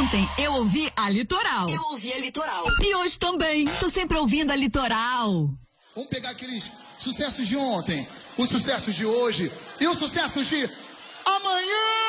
Ontem eu ouvi a Litoral. Eu ouvi a Litoral. E hoje também. Tô sempre ouvindo a Litoral. Vamos pegar aqueles sucessos de ontem, os sucessos de hoje e os sucessos de amanhã!